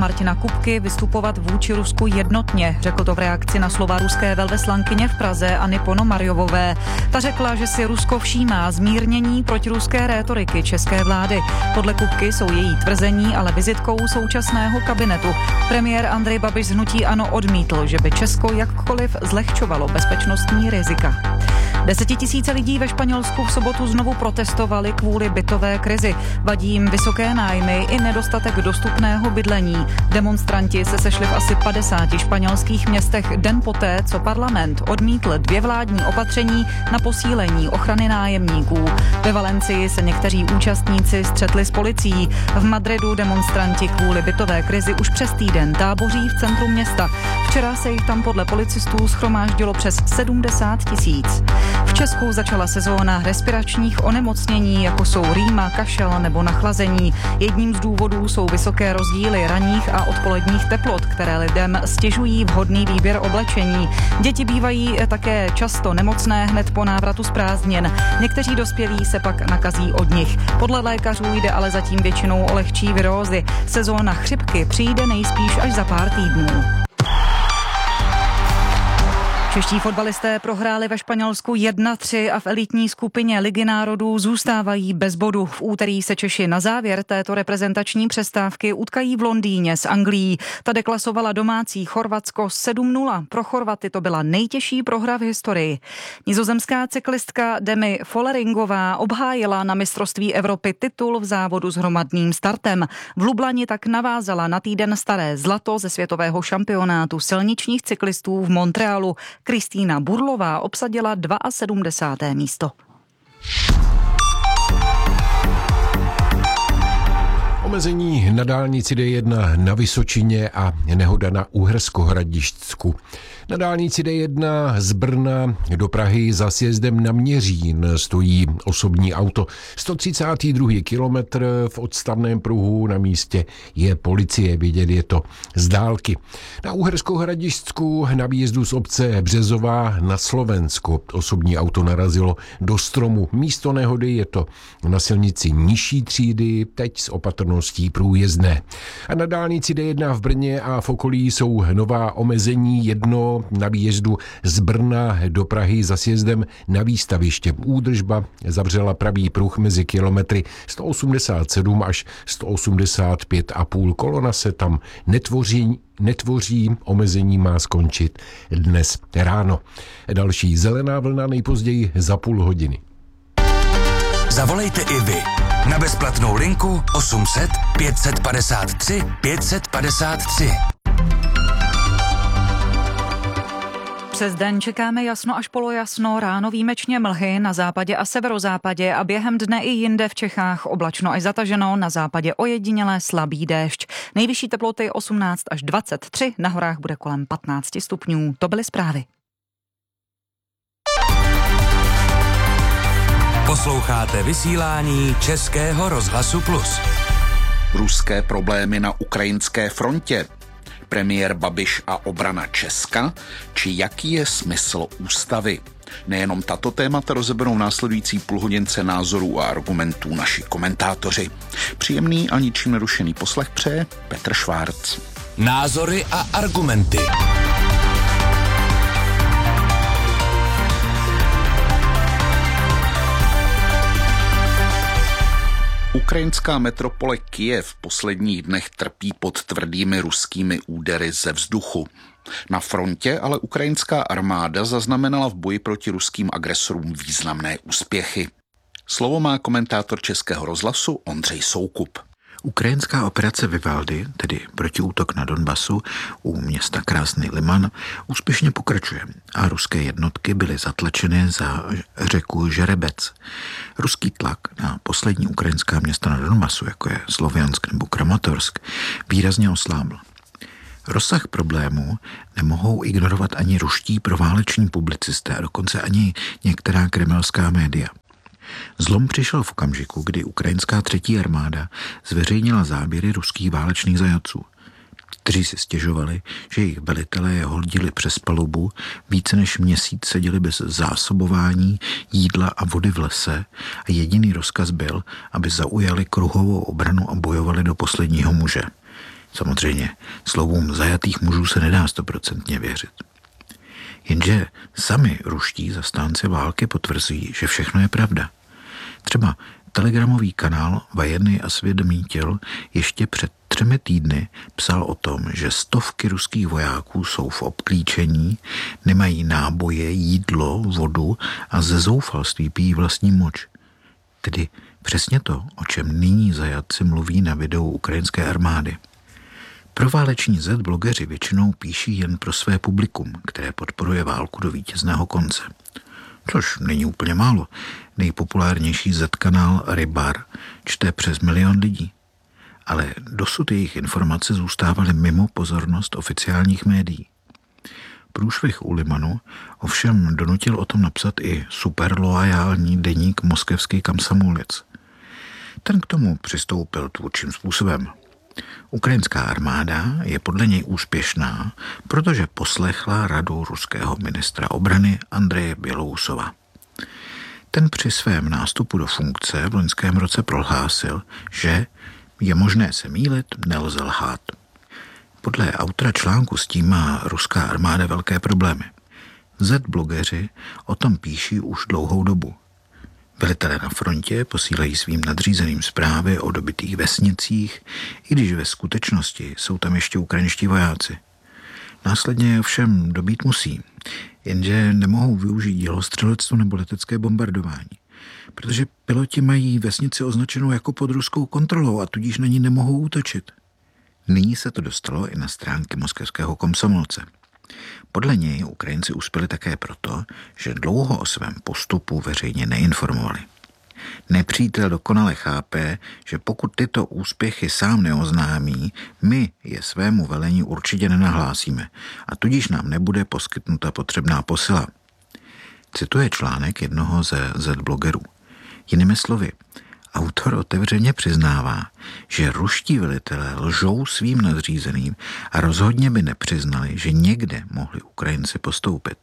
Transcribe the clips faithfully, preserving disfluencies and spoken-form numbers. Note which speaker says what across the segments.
Speaker 1: Martina Kupky vystupovat vůči Rusku jednotně. Řekl to v reakci na slova ruské velvyslankyně v Praze Anny Ponomarjovové. Ta řekla, že si Rusko všímá zmírnění protiruské rétoriky české vlády. Podle Kupky jsou její tvrzení ale vizitkou současného kabinetu. Premiér Andrej Babiš z hnutí ANO odmítl, že by Česko jakkoliv zlehčovalo bezpečnostní rizika. Desetitisíce lidí ve Španělsku v sobotu znovu protestovali kvůli bytové krizi. Vadí jim vysoké nájmy i nedostatek dostupného bydlení. Demonstranti se sešli v asi padesáti španělských městech den poté, co parlament odmítl dvě vládní opatření na posílení ochrany nájemníků. Ve Valencii se někteří účastníci střetli s policií. V Madridu demonstranti kvůli bytové krizi už přes týden táboří v centru města. Včera se jich tam podle policistů shromáždilo přes sedmdesát tisíc. V Česku začala sezóna respiračních onemocnění, jako jsou rýma, kašel nebo nachlazení. Jedním z důvodů jsou vysoké rozdíly ranních a odpoledních teplot, které lidem stěžují vhodný výběr oblečení. Děti bývají také často nemocné hned po návratu z prázdnin. Někteří dospělí se pak nakazí od nich. Podle lékařů jde ale zatím většinou o lehčí virózy. Sezóna chřipky přijde nejspíš až za pár týdnů. Čeští fotbalisté prohráli ve Španělsku jedna tři a v elitní skupině Ligy národů zůstávají bez bodu. V úterý se Češi na závěr této reprezentační přestávky utkají v Londýně s Anglií. Ta deklasovala domácí Chorvatsko sedm nula. Pro Chorvaty to byla nejtěžší prohra v historii. Nizozemská cyklistka Demi Volleringová obhájila na mistrovství Evropy titul v závodu s hromadným startem. V Lublani tak navázala na týden staré zlato ze světového šampionátu silničních cyklistů v Montrealu. Kristýna Burlová obsadila sedmdesátého druhé místo.
Speaker 2: Omezení na dálnici D jedna na Vysočině a nehoda na Uherskohradišťsku. Na dálnici D jedna z Brna do Prahy za sjezdem na Měřín stojí osobní auto. sto třicátý druhý kilometr v odstavném pruhu, na místě je policie, vidět je to z dálky. Na Uherskohradišťsku na výjezdu z obce Březová na Slovensko osobní auto narazilo do stromu. Místo nehody je to na silnici nižší třídy, teď s opatrností průjezdné. A na dálnici D jedna v Brně a v okolí jsou nová omezení, jedno na výjezdu z Brna do Prahy za sjezdem na Výstaviště. Údržba zavřela pravý pruh mezi kilometry sto osmdesát sedm až sto osmdesát pět a půl. Kolona se tam netvoří, netvoří, omezení má skončit dnes ráno. Další zelená vlna nejpozději za půl hodiny.
Speaker 3: Zavolejte i vy na bezplatnou linku osm set pět set padesát tři pět set padesát tři.
Speaker 1: Přes den čekáme jasno až polojasno, ráno výjimečně mlhy na západě a severozápadě a během dne i jinde v Čechách oblačno až zataženo, na západě ojedinělé slabý déšť. Nejvyšší teploty osmnáct až dvacet tři, na horách bude kolem patnáct stupňů. To byly zprávy.
Speaker 3: Posloucháte vysílání Českého rozhlasu Plus.
Speaker 4: Ruské problémy na ukrajinské frontě. Premiér Babiš a obrana Česka, či jaký je smysl ústavy. Nejenom tato témata rozeberou v následující půlhodince názorů a argumentů naši komentátoři. Příjemný a ničím nerušený poslech přeje Petr Švárc.
Speaker 3: Názory a argumenty.
Speaker 4: Ukrajinská metropole Kyjev v posledních dnech trpí pod tvrdými ruskými údery ze vzduchu. Na frontě ale ukrajinská armáda zaznamenala v boji proti ruským agresorům významné úspěchy. Slovo má komentátor Českého rozhlasu Ondřej Soukup.
Speaker 5: Ukrajinská operace Vivaldi, tedy protiútok na Donbasu u města Krásný Liman, úspěšně pokračuje a ruské jednotky byly zatlačeny za řeku Žerebec. Ruský tlak na poslední ukrajinská města na Donbasu, jako je Sloviansk nebo Kramatorsk, výrazně oslábl. Rozsah problémů nemohou ignorovat ani ruští prováleční publicisté a dokonce ani některá kremelská média. Zlom přišel v okamžiku, kdy ukrajinská třetí armáda zveřejnila záběry ruských válečných zajatců, kteří si stěžovali, že jejich velitelé je hodili přes palubu, více než měsíc seděli bez zásobování jídla a vody v lese a jediný rozkaz byl, aby zaujali kruhovou obranu a bojovali do posledního muže. Samozřejmě slovům zajatých mužů se nedá stoprocentně věřit. Jenže sami ruští zastánci války potvrzují, že všechno je pravda. Třeba telegramový kanál Vajeny a svědomí těl ještě před třemi týdny psal o tom, že stovky ruských vojáků jsou v obklíčení, nemají náboje, jídlo, vodu a ze zoufalství pijí vlastní moč. Tedy přesně to, o čem nyní zajatci mluví na videu ukrajinské armády. Prováleční Z-blogeři většinou píší jen pro své publikum, které podporuje válku do vítězného konce. Což není úplně málo. Nejpopulárnější Z-kanál Rybar čte přes milion lidí. Ale dosud jejich informace zůstávaly mimo pozornost oficiálních médií. Průšvih u Limanu ovšem donutil o tom napsat i superloajální deník moskevský Komsomolec. Ten k tomu přistoupil tvůrčím způsobem. Ukrajinská armáda je podle něj úspěšná, protože poslechla radu ruského ministra obrany Andreje Bělousova. Ten při svém nástupu do funkce v loňském roce prohlásil, že je možné se mýlit, nelze lhát. Podle autora článku s tím má ruská armáda velké problémy. Z-blogeři o tom píší už dlouhou dobu. Velitelé na frontě posílají svým nadřízeným zprávy o dobytých vesnicích, i když ve skutečnosti jsou tam ještě ukrajinští vojáci. Následně ovšem dobít musí, jenže nemohou využít dělostřelectvo nebo letecké bombardování, protože piloti mají vesnici označenou jako pod ruskou kontrolou a tudíž na ní nemohou útočit. Nyní se to dostalo i na stránky moskevského Komsomolce. Podle něj Ukrajinci uspěli také proto, že dlouho o svém postupu veřejně neinformovali. Nepřítel dokonale chápe, že pokud tyto úspěchy sám neoznámí, my je svému velení určitě nenahlásíme a tudíž nám nebude poskytnuta potřebná posila. Cituje článek jednoho ze Z-blogerů. Jinými slovy, autor otevřeně přiznává, že ruští velitelé lžou svým nadřízeným a rozhodně by nepřiznali, že někde mohli Ukrajinci postoupit.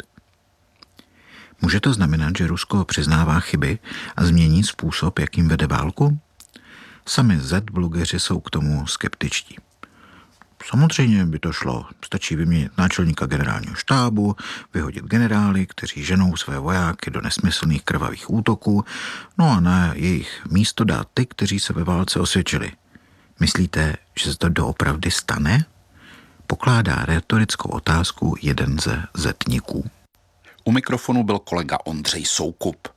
Speaker 5: Může to znamenat, že Rusko přiznává chyby a změní způsob, jakým vede válku? Sami Z-blogeři jsou k tomu skeptičtí. Samozřejmě by to šlo. Stačí vyměnit náčelníka generálního štábu, vyhodit generály, kteří ženou své vojáky do nesmyslných krvavých útoků, no a na jejich místo dát ty, kteří se ve válce osvědčili. Myslíte, že se to doopravdy stane? Pokládá retorickou otázku jeden ze zetníků.
Speaker 4: U mikrofonu byl kolega Ondřej Soukup.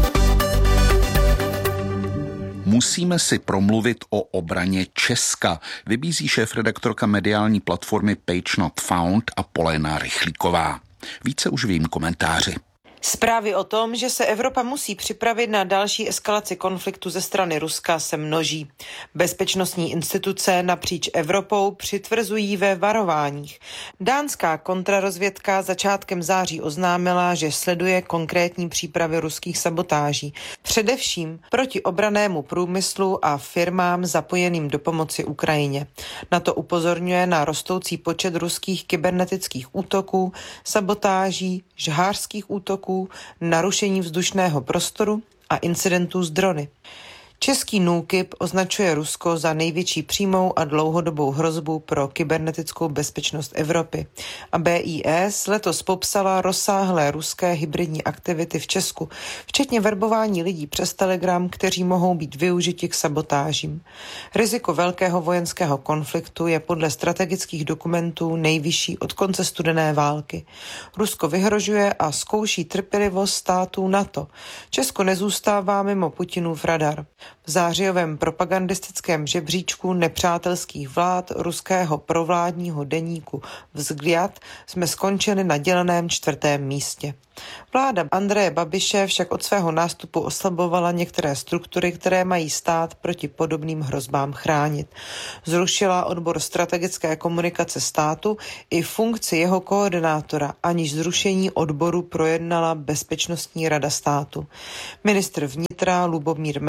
Speaker 4: Musíme si promluvit o obraně Česka, vybízí šéfredaktorka mediální platformy Page Not Found a Polena Rychlíková. Více už v jejím komentáři.
Speaker 6: Zprávy o tom, že se Evropa musí připravit na další eskalaci konfliktu ze strany Ruska, se množí. Bezpečnostní instituce napříč Evropou přitvrzují ve varováních. Dánská kontrarozvědka začátkem září oznámila, že sleduje konkrétní přípravy ruských sabotáží, především proti obrannému průmyslu a firmám zapojeným do pomoci Ukrajině. Na to upozorňuje na rostoucí počet ruských kybernetických útoků, sabotáží, žhářských útoků, narušení vzdušného prostoru a incidentů s drony. Český NÚKIB označuje Rusko za největší přímou a dlouhodobou hrozbu pro kybernetickou bezpečnost Evropy. A B I S letos popsala rozsáhlé ruské hybridní aktivity v Česku, včetně verbování lidí přes Telegram, kteří mohou být využiti k sabotážím. Riziko velkého vojenského konfliktu je podle strategických dokumentů nejvyšší od konce studené války. Rusko vyhrožuje a zkouší trpělivost států NATO. Česko nezůstává mimo Putinův radar. V zářijovém propagandistickém žebříčku nepřátelských vlád ruského provládního deníku Vzgliad jsme skončili na děleném čtvrtém místě. Vláda Andreje Babiše však od svého nástupu oslabovala některé struktury, které mají stát proti podobným hrozbám chránit. Zrušila odbor strategické komunikace státu i funkci jeho koordinátora, aniž zrušení odboru projednala Bezpečnostní rada státu. Ministr vnitra Lubomír Metnar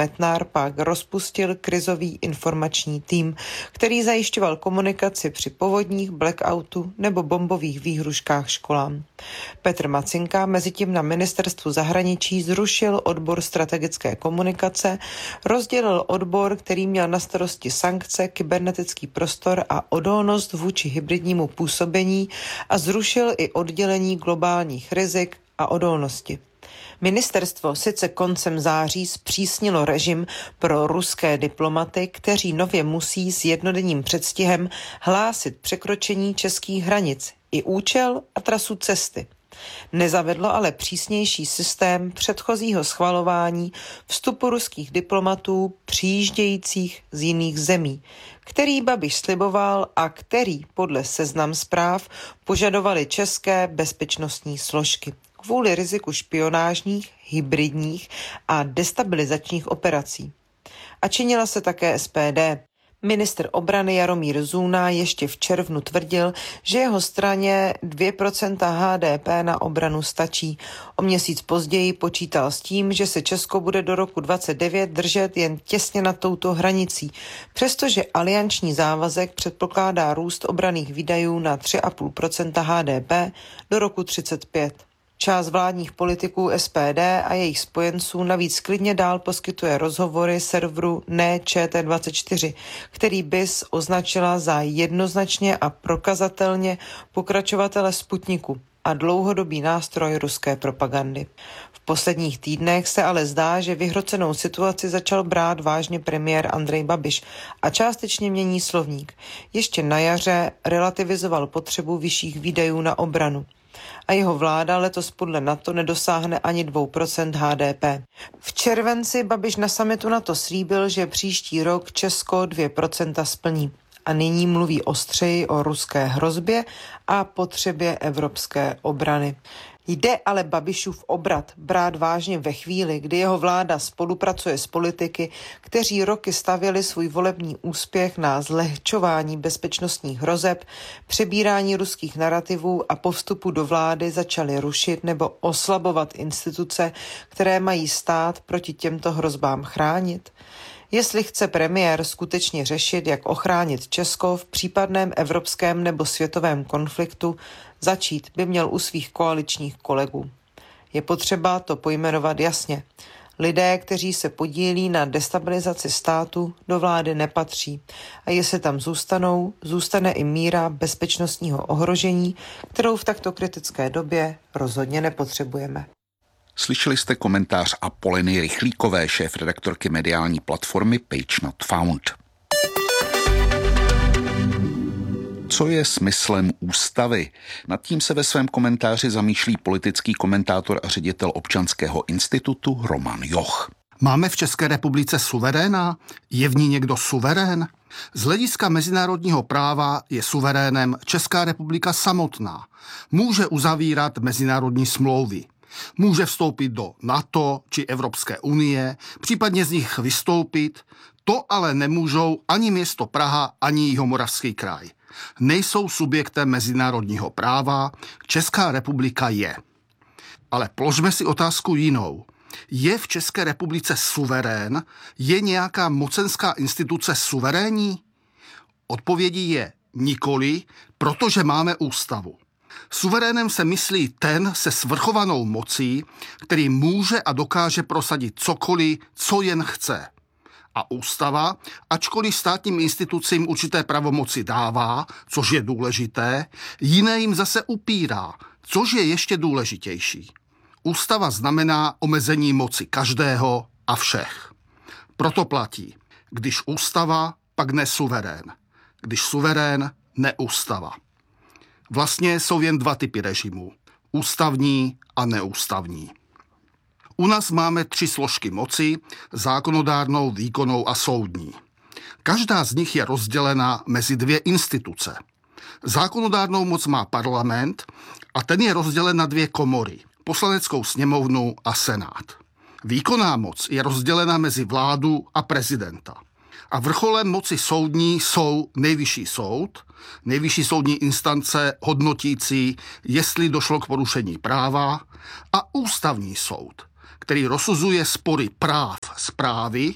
Speaker 6: pak rozpustil krizový informační tým, který zajišťoval komunikaci při povodních, blackoutu nebo bombových výhruškách školám. Petr Macinka mezitím na ministerstvu zahraničí zrušil odbor strategické komunikace, rozdělil odbor, který měl na starosti sankce, kybernetický prostor a odolnost vůči hybridnímu působení a zrušil i oddělení globálních rizik a odolnosti. Ministerstvo sice koncem září zpřísnilo režim pro ruské diplomaty, kteří nově musí s jednodenním předstihem hlásit překročení českých hranic, i účel a trasu cesty. Nezavedlo ale přísnější systém předchozího schvalování vstupu ruských diplomatů přijíždějících z jiných zemí, který Babiš sliboval a který podle Seznam Zpráv požadovaly české bezpečnostní složky kvůli riziku špionážních, hybridních a destabilizačních operací. A činila se také S P D. Ministr obrany Jaromír Zůna ještě v červnu tvrdil, že jeho straně dvě procenta H D P na obranu stačí. O měsíc později počítal s tím, že se Česko bude do roku dvacet devět držet jen těsně nad touto hranicí, přestože alianční závazek předpokládá růst obranných výdajů na tři celá pět procenta H D P do roku třicet pět. Část vládních politiků S P D a jejich spojenců navíc klidně dál poskytuje rozhovory serveru Ne Č T dvacet čtyři, který B I S označila za jednoznačně a prokazatelně pokračovatele Sputniku a dlouhodobý nástroj ruské propagandy. V posledních týdnech se ale zdá, že vyhrocenou situaci začal brát vážně premiér Andrej Babiš a částečně mění slovník. Ještě na jaře relativizoval potřebu vyšších výdajů na obranu. A jeho vláda letos podle NATO nedosáhne ani dvě procenta H D P. V červenci Babiš na summitu NATO slíbil, že příští rok Česko dvě procenta splní. A nyní mluví ostřeji o ruské hrozbě a potřebě evropské obrany. Jde ale Babišův obrat brát vážně ve chvíli, kdy jeho vláda spolupracuje s politiky, kteří roky stavěli svůj volební úspěch na zlehčování bezpečnostních hrozeb, přebírání ruských narativů a po vstupu do vlády začali rušit nebo oslabovat instituce, které mají stát proti těmto hrozbám chránit? Jestli chce premiér skutečně řešit, jak ochránit Česko v případném evropském nebo světovém konfliktu, začít by měl u svých koaličních kolegů. Je potřeba to pojmenovat jasně. Lidé, kteří se podílí na destabilizaci státu, do vlády nepatří. A jestli tam zůstanou, zůstane i míra bezpečnostního ohrožení, kterou v takto kritické době rozhodně nepotřebujeme.
Speaker 4: Slyšeli jste komentář Apoleny Rychlíkové, šéfredaktorky mediální platformy Page Not Found. Co je smyslem ústavy? Nad tím se ve svém komentáři zamýšlí politický komentátor a ředitel Občanského institutu Roman Joch.
Speaker 7: Máme v České republice suveréna? Je v ní někdo suverén? Z hlediska mezinárodního práva je suverénem Česká republika samotná. Může uzavírat mezinárodní smlouvy. Může vstoupit do NATO či Evropské unie, případně z nich vystoupit. To ale nemůžou ani město Praha, ani Jihomoravský kraj. Nejsou subjektem mezinárodního práva, Česká republika je. Ale položme si otázku jinou. Je v České republice suverén? Je nějaká mocenská instituce suverénní? Odpovědí je nikoli, protože máme ústavu. Suverénem se myslí ten se svrchovanou mocí, který může a dokáže prosadit cokoliv, co jen chce. A ústava, ačkoliv státním institucím určité pravomoci dává, což je důležité, jiné jim zase upírá, což je ještě důležitější. Ústava znamená omezení moci každého a všech. Proto platí, když ústava, pak ne suverén. Když suverén, ne ústava. Vlastně jsou jen dva typy režimů. Ústavní a neústavní. U nás máme tři složky moci, zákonodárnou, výkonnou a soudní. Každá z nich je rozdělena mezi dvě instituce. Zákonodárnou moc má parlament a ten je rozdělen na dvě komory, poslaneckou sněmovnu a senát. Výkonná moc je rozdělena mezi vládu a prezidenta. A vrcholem moci soudní jsou nejvyšší soud, nejvyšší soudní instance hodnotící, jestli došlo k porušení práva, a ústavní soud, který rozsuzuje spory práv správy,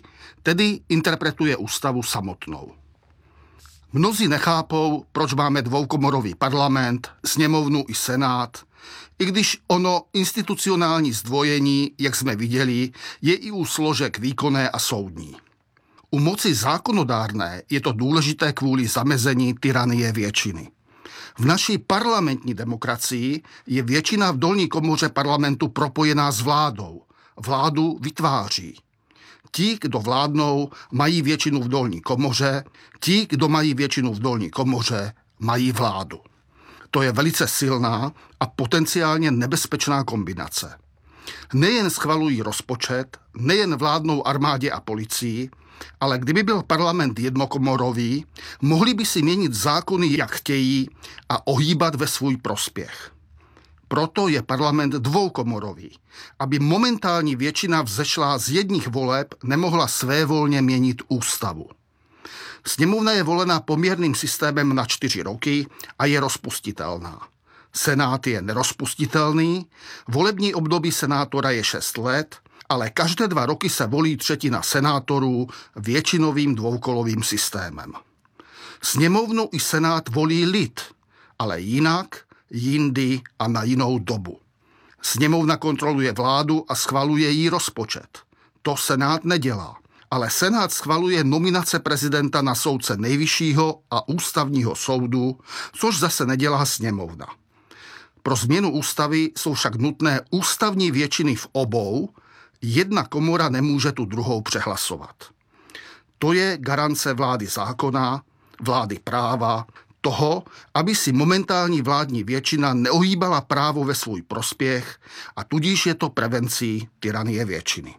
Speaker 7: tedy interpretuje ústavu samotnou. Mnozí nechápou, proč máme dvoukomorový parlament, sněmovnu i senát, i když ono institucionální zdvojení, jak jsme viděli, je i u složek výkonné a soudní. U moci zákonodárné je to důležité kvůli zamezení tyranie většiny. V naší parlamentní demokracii je většina v dolní komoře parlamentu propojená s vládou. Vládu vytváří. Ti, kdo vládnou, mají většinu v dolní komoře, ti, kdo mají většinu v dolní komoře, mají vládu. To je velice silná a potenciálně nebezpečná kombinace. Nejen schvalují rozpočet, nejen vládnou armádě a policii, ale kdyby byl parlament jednokomorový, mohli by si měnit zákony, jak chtějí, a ohýbat ve svůj prospěch. Proto je parlament dvoukomorový, aby momentální většina vzešlá z jedních voleb nemohla svévolně měnit ústavu. Sněmovna je volena poměrným systémem na čtyři roky a je rozpustitelná. Senát je nerozpustitelný, volební období senátora je šest let, ale každé dva roky se volí třetina senátorů většinovým dvoukolovým systémem. Sněmovnu i senát volí lid, ale jinak, jindy a na jinou dobu. Sněmovna kontroluje vládu a schvaluje jí rozpočet. To senát nedělá, ale senát schvaluje nominace prezidenta na soudce nejvyššího a ústavního soudu, což zase nedělá sněmovna. Pro změnu ústavy jsou však nutné ústavní většiny v obou, jedna komora nemůže tu druhou přehlasovat. To je garance vlády zákona, vlády práva, toho, aby si momentální vládní většina neohýbala právo ve svůj prospěch a tudíž je to prevencí tyranie většiny.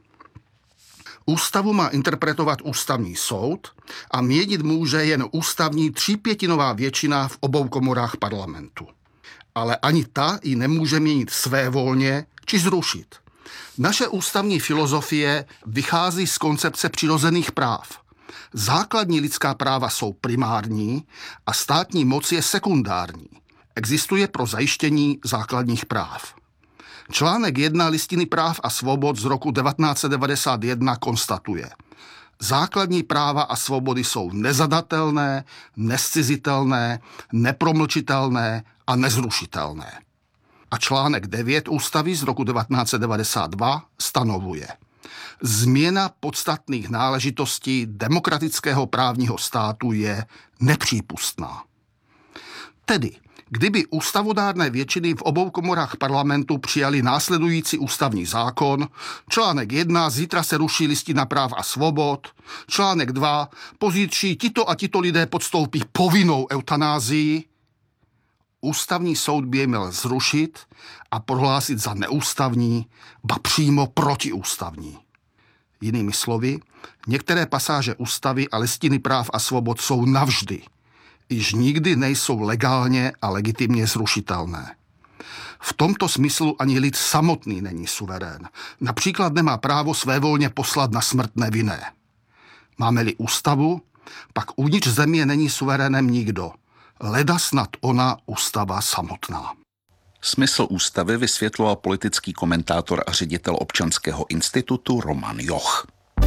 Speaker 7: Ústavu má interpretovat ústavní soud a měnit může jen ústavní třípětinová většina v obou komorách parlamentu. Ale ani ta ji nemůže měnit svévolně či zrušit. Naše ústavní filozofie vychází z koncepce přirozených práv. Základní lidská práva jsou primární a státní moc je sekundární. Existuje pro zajištění základních práv. Článek jedna Listiny práv a svobod z roku devatenáct set devadesát jedna konstatuje: základní práva a svobody jsou nezadatelné, nezcizitelné, nepromlčitelné a nezrušitelné. A článek devět ústavy z roku devatenáct set devadesát dva stanovuje: změna podstatných náležitostí demokratického právního státu je nepřípustná. Tedy, kdyby ústavodárné většiny v obou komorách parlamentu přijali následující ústavní zákon, článek jedna, zítra se ruší Listina práv a svobod, článek dva, pozítří tito a tito lidé podstoupí povinnou eutanázii, ústavní soud by je měl zrušit a prohlásit za neústavní, ba přímo protiústavní. Jinými slovy, některé pasáže ústavy a Listiny práv a svobod jsou navždy, již nikdy nejsou legálně a legitimně zrušitelné. V tomto smyslu ani lid samotný není suverén. Například nemá právo svévolně poslat na smrt nevinné. Máme-li ústavu, pak uvnitř země není suverénem nikdo. Leda snad ona ústava samotná.
Speaker 4: Smysl ústavy vysvětloval politický komentátor a ředitel Občanského institutu Roman Joch.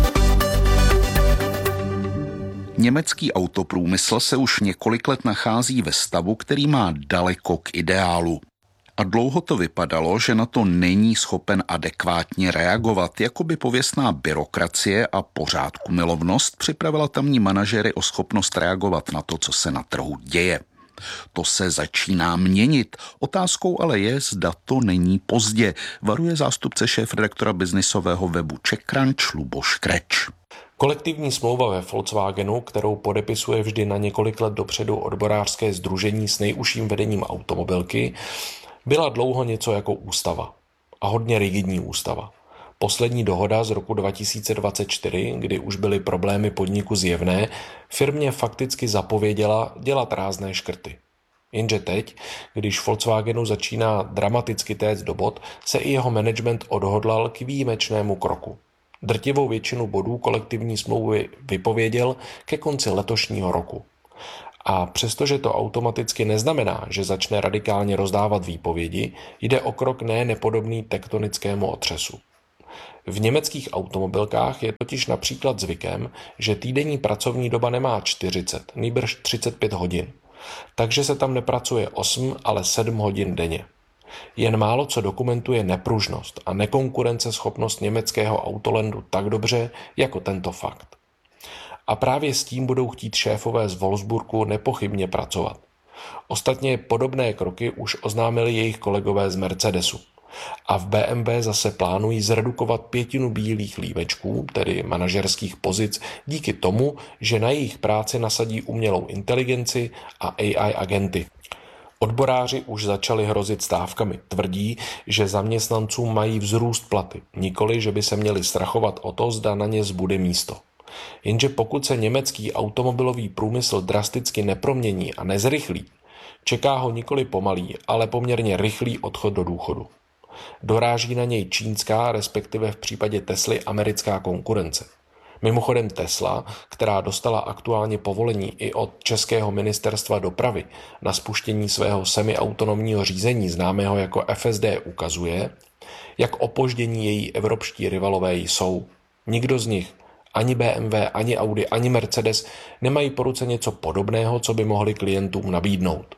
Speaker 4: Německý autoprůmysl se už několik let nachází ve stavu, který má daleko k ideálu. A dlouho to vypadalo, že na to není schopen adekvátně reagovat, jako by pověstná byrokracie a pořádkumilovnost připravila tamní manažery o schopnost reagovat na to, co se na trhu děje. To se začíná měnit. Otázkou ale je, zda to není pozdě, varuje zástupce šéfredaktora biznisového webu CzechCrunch Luboš Kreč.
Speaker 8: Kolektivní smlouva ve Volkswagenu, kterou podepisuje vždy na několik let dopředu odborářské sdružení s nejužším vedením automobilky, byla dlouho něco jako ústava. A hodně rigidní ústava. Poslední dohoda z roku dva tisíce dvacet čtyři, kdy už byly problémy podniku zjevné, firmě fakticky zapověděla dělat rázné škrty. Jenže teď, když Volkswagenu začíná dramaticky téct do bod, se i jeho management odhodlal k výjimečnému kroku. Drtivou většinu bodů kolektivní smlouvy vypověděl ke konci letošního roku. A přestože to automaticky neznamená, že začne radikálně rozdávat výpovědi, jde o krok ne nepodobný tektonickému otřesu. V německých automobilkách je totiž například zvykem, že týdenní pracovní doba nemá čtyřicet, nýbrž třicet pět hodin. Takže se tam nepracuje osm, ale sedm hodin denně. Jen málo co dokumentuje nepružnost a nekonkurenceschopnost německého autolandu tak dobře, jako tento fakt. A právě s tím budou chtít šéfové z Wolfsburgu nepochybně pracovat. Ostatně podobné kroky už oznámili jejich kolegové z Mercedesu. A v B M W zase plánují zredukovat pětinu bílých lívečků, tedy manažerských pozic, díky tomu, že na jejich práci nasadí umělou inteligenci a A I agenty. Odboráři už začali hrozit stávkami. Tvrdí, že zaměstnancům mají vzrůst platy, nikoli, že by se měli strachovat o to, zda na ně zbude místo. Jenže pokud se německý automobilový průmysl drasticky nepromění a nezrychlí, čeká ho nikoli pomalý, ale poměrně rychlý odchod do důchodu. Doráží na něj čínská, respektive v případě Tesly americká konkurence. Mimochodem Tesla, která dostala aktuálně povolení i od českého ministerstva dopravy na spuštění svého semiautonomního řízení známého jako F S D, ukazuje, jak opoždění její evropští rivalové jsou. Nikdo z nich, ani B M W, ani Audi, ani Mercedes, nemají po ruce něco podobného, co by mohli klientům nabídnout.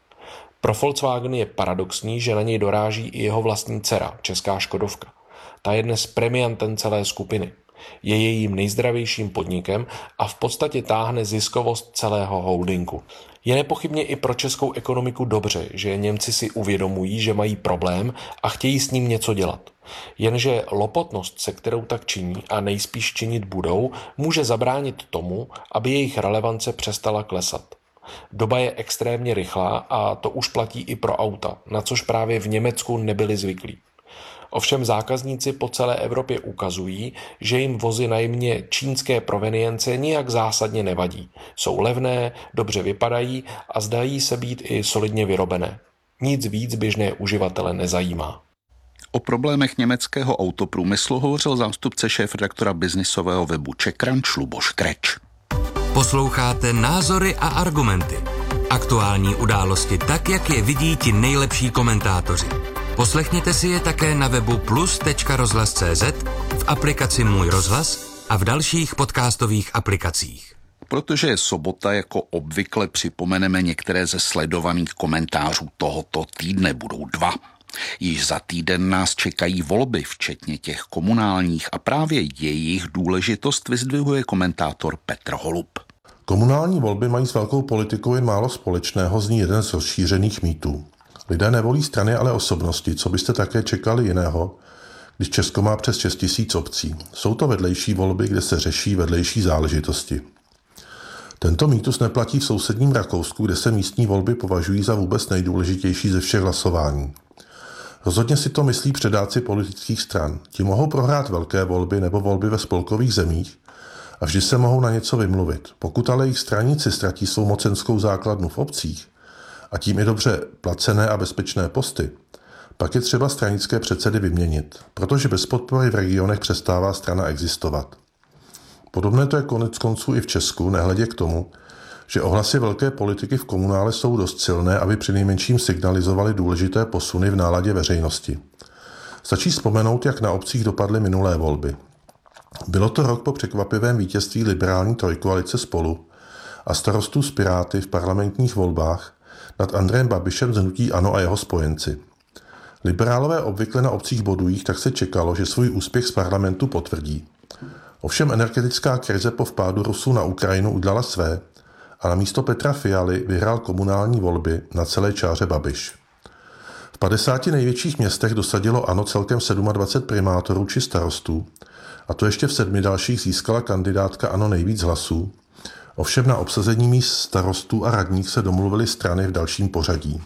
Speaker 8: Pro Volkswagen je paradoxní, že na něj doráží i jeho vlastní dcera, česká Škodovka. Ta je dnes premiantem celé skupiny. Je jejím nejzdravějším podnikem a v podstatě táhne ziskovost celého holdingu. Je nepochybně i pro českou ekonomiku dobře, že Němci si uvědomují, že mají problém a chtějí s ním něco dělat. Jenže lopotnost, se kterou tak činí a nejspíš činit budou, může zabránit tomu, aby jejich relevance přestala klesat. Doba je extrémně rychlá a to už platí i pro auta, na což právě v Německu nebyli zvyklí. Ovšem zákazníci po celé Evropě ukazují, že jim vozy na jmě čínské provenience nijak zásadně nevadí. Jsou levné, dobře vypadají a zdají se být i solidně vyrobené. Nic víc běžné uživatele nezajímá.
Speaker 4: O problémech německého autoprůmyslu hovořil zástupce šéfredaktora biznisového webu CzechCrunch Luboš Kreč.
Speaker 3: Posloucháte Názory a argumenty. Aktuální události tak, jak je vidí ti nejlepší komentátoři. Poslechněte si je také na webu plus tečka rozhlas tečka cé zet, v aplikaci Můj rozhlas a v dalších podcastových aplikacích.
Speaker 4: Protože je sobota, jako obvykle připomeneme některé ze sledovaných komentářů tohoto týdne. Budou dva. Již za týden nás čekají volby, včetně těch komunálních, a právě jejich důležitost vyzdvihuje komentátor Petr Holub.
Speaker 9: Komunální volby mají s velkou politikou jen málo společného, zní jeden z rozšířených mýtů. Lidé nevolí strany, ale osobnosti, co byste také čekali jiného, když Česko má přes šest tisíc obcí. Jsou to vedlejší volby, kde se řeší vedlejší záležitosti. Tento mýtus neplatí v sousedním Rakousku, kde se místní volby považují za vůbec nejdůležitější ze všech hlasování. Rozhodně si to myslí předáci politických stran. Ti mohou prohrát velké volby nebo volby ve spolkových zemích a vždy se mohou na něco vymluvit. Pokud ale jejich straníci ztratí svou mocenskou základnu v obcích a tím i dobře placené a bezpečné posty, pak je třeba stranické předsedy vyměnit, protože bez podpory v regionech přestává strana existovat. Podobné to je konec konců i v Česku, nehledě k tomu, že ohlasy velké politiky v komunále jsou dost silné, aby přinejmenším signalizovali důležité posuny v náladě veřejnosti. Stačí vzpomenout, jak na obcích dopadly minulé volby. Bylo to rok po překvapivém vítězství liberální trojkoalice Spolu a starostů z Piráty v parlamentních volbách nad Andrejem Babišem z hnutí ANO a jeho spojenci. Liberálové obvykle na obcích bodují, tak se čekalo, že svůj úspěch z parlamentu potvrdí. Ovšem energetická krize po vpádu Rusů na Ukrajinu udělala své a na místo Petra Fialy vyhrál komunální volby na celé čáře Babiš. V padesáti největších městech dosadilo ANO celkem dvacet sedm primátorů či starostů, a to ještě v sedmi dalších získala kandidátka ANO nejvíc hlasů. Ovšem na obsazení míst starostů a radních se domluvily strany v dalším pořadí.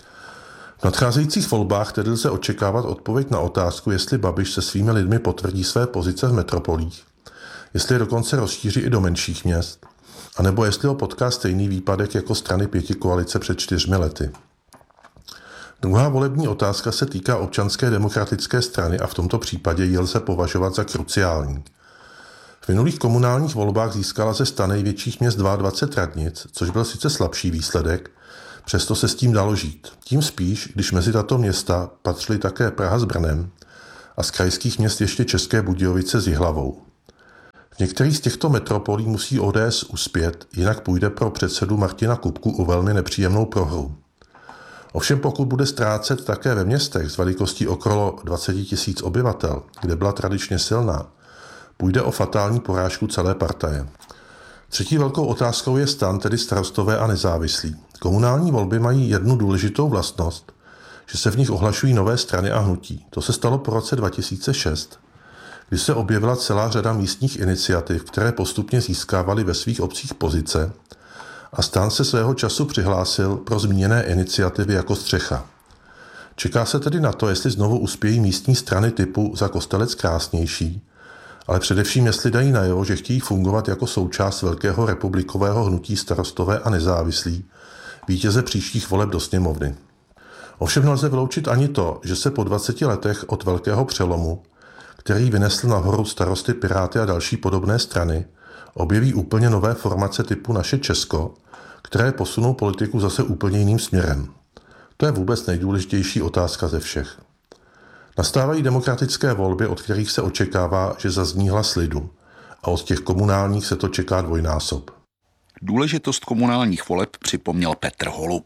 Speaker 9: V nadcházejících volbách tedy lze očekávat odpověď na otázku, jestli Babiš se svými lidmi potvrdí své pozice v metropolích, jestli je dokonce rozšíří i do menších měst, anebo jestli ho potká stejný výpadek jako strany pěti koalice před čtyřmi lety. Druhá volební otázka se týká Občanské demokratické strany a v tomto případě ji lze považovat za kruciální. V minulých komunálních volbách získala ze sta největších měst dvacet dva radnic, což byl sice slabší výsledek, přesto se s tím dalo žít. Tím spíš, když mezi tato města patřily také Praha s Brnem a z krajských měst ještě České Budějovice s Jihlavou. V některých z těchto metropolí musí O D S uspět, jinak půjde pro předsedu Martina Kupku o velmi nepříjemnou prohru. Ovšem pokud bude ztrácet také ve městech s velikostí okolo dvacet tisíc obyvatel, kde byla tradičně silná, půjde o fatální porážku celé partaje. Třetí velkou otázkou je stan, tedy Starostové a nezávislí. Komunální volby mají jednu důležitou vlastnost, že se v nich ohlašují nové strany a hnutí. To se stalo po roce dva tisíce šest, kdy se objevila celá řada místních iniciativ, které postupně získávaly ve svých obcích pozice, a stan se svého času přihlásil pro zmíněné iniciativy jako střecha. Čeká se tedy na to, jestli znovu uspějí místní strany typu Za Kostelec krásnější, ale především jestli dají najevo, že chtějí fungovat jako součást velkého republikového hnutí Starostové a nezávislí, vítěze příštích voleb do sněmovny. Ovšem nelze vyloučit ani to, že se po dvaceti letech od velkého přelomu, který vynesl nahoru Starosty, Piráty a další podobné strany, objeví úplně nové formace typu Naše Česko, které posunou politiku zase úplně jiným směrem. To je vůbec nejdůležitější otázka ze všech. Nastávají demokratické volby, od kterých se očekává, že zazní hlas lidu, a od těch komunálních se to čeká dvojnásob.
Speaker 4: Důležitost komunálních voleb připomněl Petr Holub.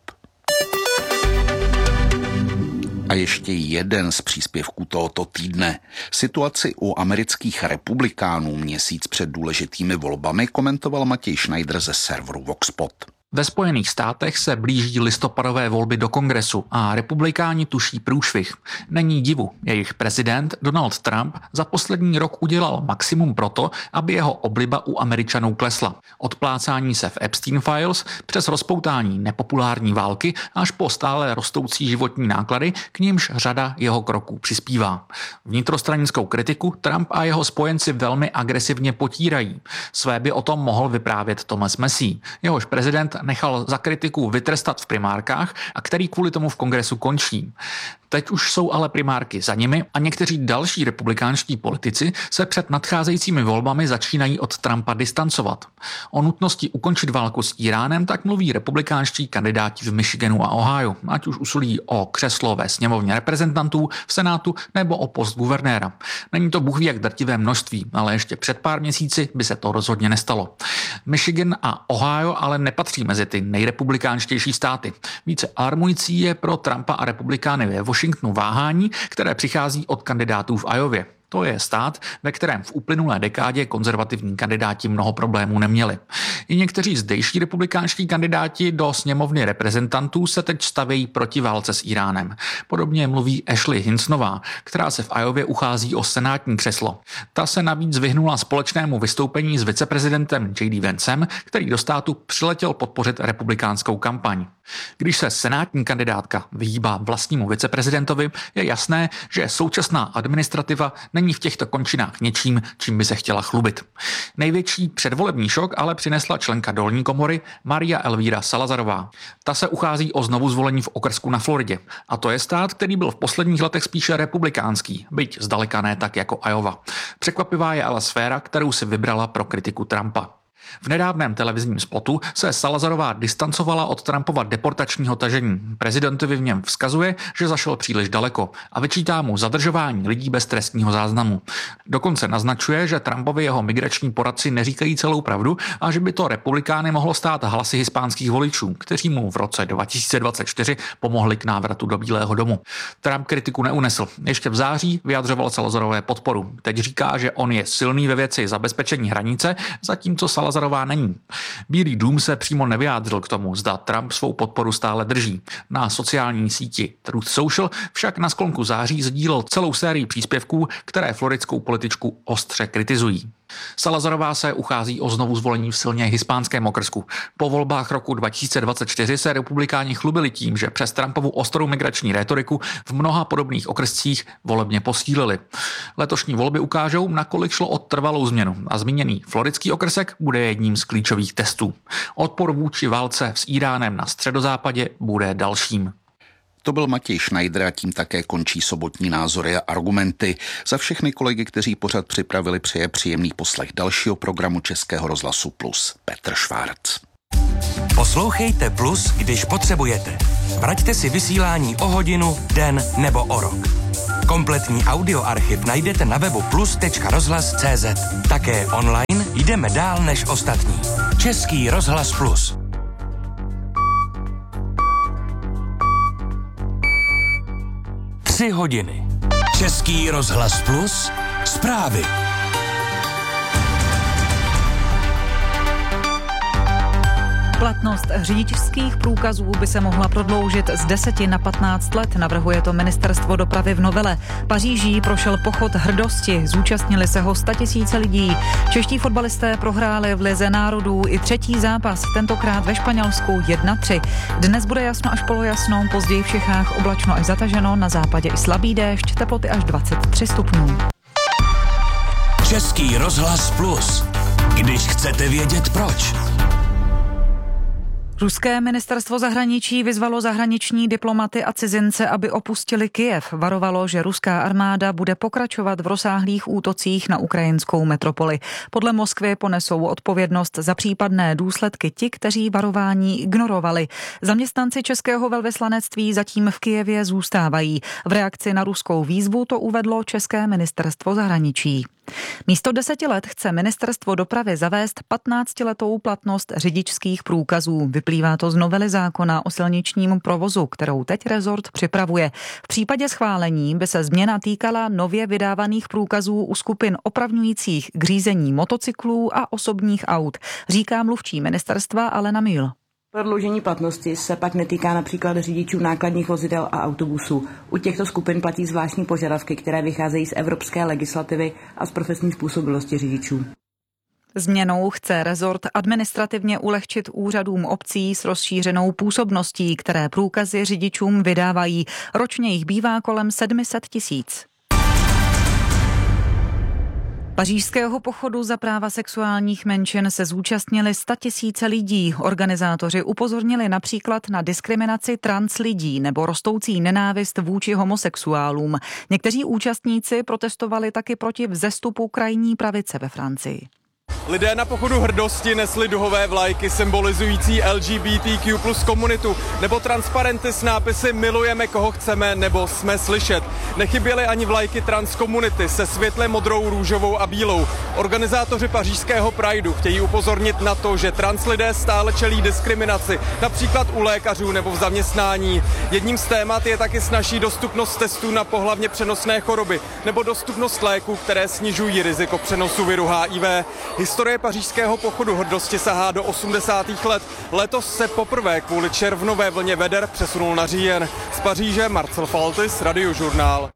Speaker 4: A ještě jeden z příspěvků tohoto týdne. Situaci u amerických republikánů měsíc před důležitými volbami komentoval Matěj Schneider ze serveru Voxpot.
Speaker 10: Ve Spojených státech se blíží listopadové volby do kongresu a republikáni tuší průšvih. Není divu, jejich prezident Donald Trump za poslední rok udělal maximum proto, aby jeho obliba u Američanů klesla. Od plácání se v Epstein Files přes rozpoutání nepopulární války až po stále rostoucí životní náklady, k nímž řada jeho kroků přispívá. Vnitrostranickou kritiku Trump a jeho spojenci velmi agresivně potírají. Své by o tom mohl vyprávět Thomas Massie, jehož prezident nechal za kritiku vytrestat v primárkách a který kvůli tomu v kongresu končí. Teď už jsou ale primárky za nimi a někteří další republikánští politici se před nadcházejícími volbami začínají od Trumpa distancovat. O nutnosti ukončit válku s Iránem tak mluví republikánští kandidáti v Michiganu a Ohio, ať už usilují o křeslo ve sněmovně reprezentantů, v Senátu nebo o post guvernéra. Není to bůh ví jak drtivé množství, ale ještě před pár měsíci by se to rozhodně nestalo. Michigan a Ohio ale nepatří mezi ty nejrepublikánštější státy. Více alarmující je pro Trumpa a republikány ve Washingtonu váhání, které přichází od kandidátů v Iově. To je stát, ve kterém v uplynulé dekádě konzervativní kandidáti mnoho problémů neměli. I někteří zdejší republikánští kandidáti do sněmovny reprezentantů se teď stavějí proti válce s Iránem. Podobně mluví Ashley Hinsonová, která se v Iově uchází o senátní křeslo. Ta se navíc vyhnula společnému vystoupení s viceprezidentem J D Vancem, který do státu přiletěl podpořit republikánskou kampaň. Když se senátní kandidátka vyhýbá vlastnímu viceprezidentovi, je jasné, že současná administrativa není v těchto končinách něčím, čím by se chtěla chlubit. Největší předvolební šok ale přinesla členka dolní komory Maria Elvíra Salazarová. Ta se uchází o znovuzvolení v okrsku na Floridě. A to je stát, který byl v posledních letech spíše republikánský, byť zdaleka ne tak jako Iowa. Překvapivá je ale sféra, kterou si vybrala pro kritiku Trumpa. V nedávném televizním spotu se Salazarová distancovala od Trumpova deportačního tažení. Prezidentovi v něm vzkazuje, že zašel příliš daleko a vyčítá mu zadržování lidí bez trestního záznamu. Dokonce naznačuje, že Trumpovi jeho migrační poradci neříkají celou pravdu a že by to republikány mohlo stát hlasy hispánských voličů, kteří mu v roce dva tisíce dvacet čtyři pomohli k návratu do Bílého domu. Trump kritiku neunesl. Ještě v září vyjadřoval Salazarové podporu. Teď říká, že on je silný ve věci zabezpečení hranice, zatímco Salazar není. Bílý dům se přímo nevyjádřil k tomu, zda Trump svou podporu stále drží. Na sociální síti Truth Social však na sklonku září sdílel celou sérii příspěvků, které floridskou političku ostře kritizují. Salazarová se uchází o znovu zvolení v silně hispánském okrsku. Po volbách roku dva tisíce dvacet čtyři se republikáni chlubili tím, že přes Trumpovu ostrou migrační rétoriku v mnoha podobných okrscích volebně posílili. Letošní volby ukážou, nakolik šlo o trvalou změnu a zmíněný floridský okrsek bude jedním z klíčových testů. Odpor vůči válce s Iránem na středozápadě bude dalším.
Speaker 4: To byl Matěj Schneider a tím také končí sobotní názory a argumenty. Za všechny kolegy, kteří pořad připravili, přeje příjemný poslech dalšího programu Českého rozhlasu Plus Petr Švárc.
Speaker 3: Poslouchejte Plus, když potřebujete. Vraťte si vysílání o hodinu, den nebo o rok. Kompletní audioarchiv najdete na webu plus tečka rozhlas tečka cé zet. Také online jdeme dál než ostatní. Český rozhlas Plus. Tři hodiny. Český rozhlas Plus. Zprávy.
Speaker 1: Platnost řidičských průkazů by se mohla prodloužit z deseti na patnáct let, navrhuje to Ministerstvo dopravy v novele. Paříží prošel pochod hrdosti, zúčastnili se ho statisíce lidí. Čeští fotbalisté prohráli v Lize národů i třetí zápas, tentokrát ve Španělsku jedna tři. Dnes bude jasno až polojasno, později v Čechách oblačno až zataženo, na západě i slabý déšť, teploty až dvacet tři stupňů.
Speaker 3: Český rozhlas Plus. Když chcete vědět proč.
Speaker 1: Ruské ministerstvo zahraničí vyzvalo zahraniční diplomaty a cizince, aby opustili Kyjev. Varovalo, že ruská armáda bude pokračovat v rozsáhlých útocích na ukrajinskou metropoli. Podle Moskvy ponesou odpovědnost za případné důsledky ti, kteří varování ignorovali. Zaměstnanci českého velvyslanectví zatím v Kyjevě zůstávají. V reakci na ruskou výzvu to uvedlo české ministerstvo zahraničí. Místo deseti let chce ministerstvo dopravy zavést patnáctiletou platnost řidičských průkazů. Vyplývá to z novely zákona o silničním provozu, kterou teď rezort připravuje. V případě schválení by se změna týkala nově vydávaných průkazů u skupin opravňujících k řízení motocyklů a osobních aut, říká mluvčí ministerstva Alena Míl.
Speaker 11: Prodloužení platnosti se pak netýká například řidičů nákladních vozidel a autobusů. U těchto skupin platí zvláštní požadavky, které vycházejí z evropské legislativy a z profesní způsobilosti řidičů.
Speaker 1: Změnou chce rezort administrativně ulehčit úřadům obcí s rozšířenou působností, které průkazy řidičům vydávají. Ročně jich bývá kolem sedm set tisíc. Pařížského pochodu za práva sexuálních menšin se zúčastnili statisíce lidí. Organizátoři upozornili například na diskriminaci trans lidí nebo rostoucí nenávist vůči homosexuálům. Někteří účastníci protestovali taky proti vzestupu krajní pravice ve Francii.
Speaker 12: Lidé na pochodu hrdosti nesli duhové vlajky symbolizující L G B T Q plus komunitu nebo transparenty s nápisy milujeme koho chceme nebo jsme slyšet. Nechyběly ani vlajky trans komunity se světle modrou, růžovou a bílou. Organizátoři pařížského Prideu chtějí upozornit na to, že trans lidé stále čelí diskriminaci, například u lékařů nebo v zaměstnání. Jedním z témat je taky snazší dostupnost testů na pohlavně přenosné choroby nebo dostupnost léků, které snižují riziko přenosu viru H I V. Historie pařížského pochodu hrdosti sahá do osmdesátých let. Letos se poprvé kvůli červnové vlně veder přesunul na říjen. Z Paříže Marcel Faltis, Radiožurnál.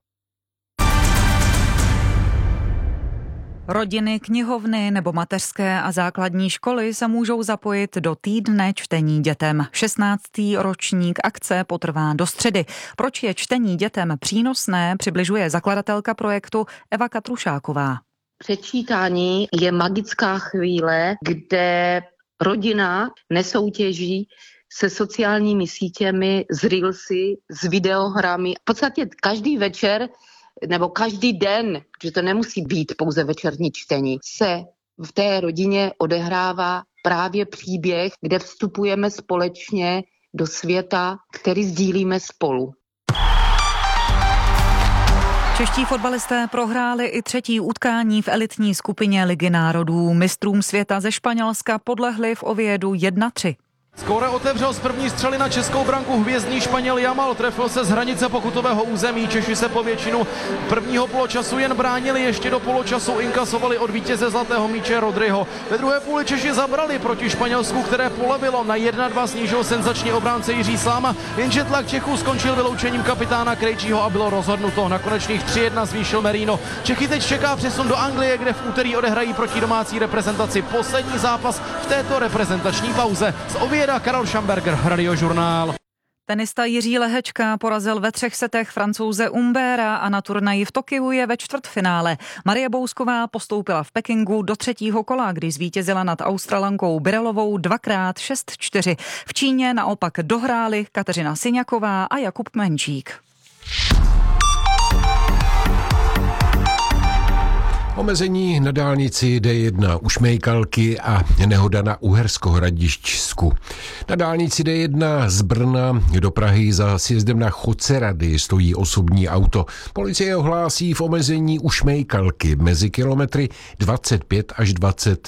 Speaker 1: Rodiny, knihovny nebo mateřské a základní školy se můžou zapojit do týdne čtení dětem. šestnáctý ročník akce potrvá do středy. Proč je čtení dětem přínosné, přibližuje zakladatelka projektu Eva Katrušáková.
Speaker 13: Předčítání je magická chvíle, kde rodina nesoutěží se sociálními sítěmi, s reelsy, s videohrami. V podstatě každý večer nebo každý den, že to nemusí být pouze večerní čtení, se v té rodině odehrává právě příběh, kde vstupujeme společně do světa, který sdílíme spolu.
Speaker 1: Čeští fotbalisté prohráli i třetí utkání v elitní skupině Ligy národů. Mistrům světa ze Španělska podlehli v Oviedu jedna tři.
Speaker 14: Skóre otevřel z první střely na českou branku hvězdný Španěl Jamal, trefil se z hranice pokutového území. Češi se po většinu prvního poločasu jen bránili, ještě do poločasu inkasovali od vítěze zlatého míče Rodryho. Ve druhé půli Češi zabrali proti Španělsku, které polevilo, na jedna dva snížil senzační obránce Jiří Sláma, jenže tlak Čechů skončil vyloučením kapitána Krejčího a bylo rozhodnuto. Na konečných tři jedna zvýšil Merino. Čechy teď čeká přesun do Anglie, kde v úterý odehrají proti domácí reprezentaci poslední zápas v této reprezentační pauze. Z Ověda Karol Schamberger, Radiožurnál.
Speaker 1: Tenista Jiří Lehečka porazil ve třech setech Francouze Humbera a na turnaji v Tokiu je ve čtvrtfinále. Marie Bousková postoupila v Pekingu do třetího kola, kdy zvítězila nad Australankou Birelovou dvakrát šest čtyři. V Číně naopak dohráli Kateřina Syňaková a Jakub Menčík.
Speaker 2: O Omezení na dálnici D jedna u Šmejkalky a nehoda na Uhersko-Hradišťsku. Na dálnici D jedna z Brna do Prahy za sjezdem na Chocerady stojí osobní auto. Policie ohlásí v omezení u Šmejkalky mezi kilometry dvacet pět až dvacet